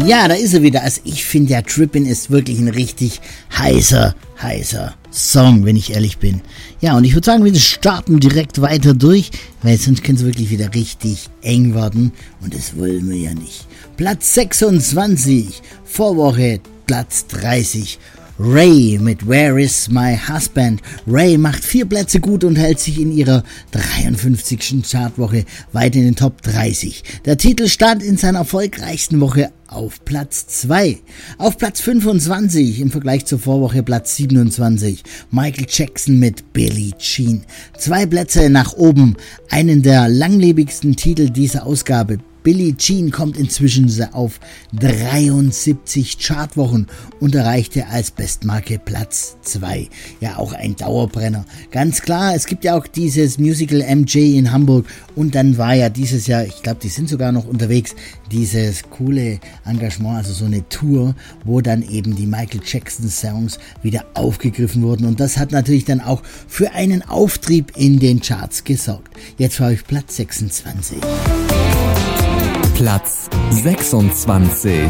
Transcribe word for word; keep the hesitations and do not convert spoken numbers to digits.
Ja, da ist er wieder. Also ich finde ja, Trippin' ist wirklich ein richtig heißer, heißer Song, wenn ich ehrlich bin. Ja, und ich würde sagen, wir starten direkt weiter durch, weil sonst könnte es wirklich wieder richtig eng werden. Und das wollen wir ja nicht. Platz sechsundzwanzig, Vorwoche Platz dreißig. Ray mit Where is my husband? Ray macht vier Plätze gut und hält sich in ihrer dreiundfünfzigsten Chartwoche weit in den Top dreißig. Der Titel stand in seiner erfolgreichsten Woche auf Platz zwei. Auf Platz fünfundzwanzig im Vergleich zur Vorwoche Platz siebenundzwanzig. Michael Jackson mit Billie Jean. Zwei Plätze nach oben. Einen der langlebigsten Titel dieser Ausgabe. Billie Jean kommt inzwischen auf dreiundsiebzig Chartwochen und erreichte als Bestmarke Platz zwei. Ja, auch ein Dauerbrenner. Ganz klar, es gibt ja auch dieses Musical M J in Hamburg und dann war ja dieses Jahr, ich glaube, die sind sogar noch unterwegs, dieses coole Engagement, also so eine Tour, wo dann eben die Michael Jackson Songs wieder aufgegriffen wurden und das hat natürlich dann auch für einen Auftrieb in den Charts gesorgt. Jetzt war ich Platz sechsundzwanzig. Platz sechsundzwanzig.